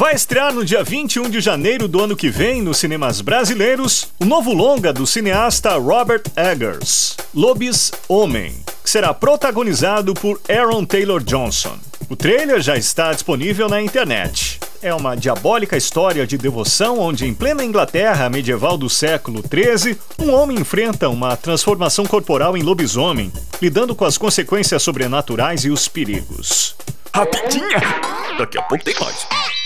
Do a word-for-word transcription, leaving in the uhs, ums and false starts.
Vai estrear no dia vinte e um de janeiro do ano que vem nos cinemas brasileiros o novo longa do cineasta Robert Eggers, Lobis-Homem, que será protagonizado por Aaron Taylor Johnson. O trailer já está disponível na internet. É uma diabólica história de devoção onde, em plena Inglaterra medieval do século treze, um homem enfrenta uma transformação corporal em lobisomem, lidando com as consequências sobrenaturais e os perigos. Rapidinha! Daqui a pouco tem mais.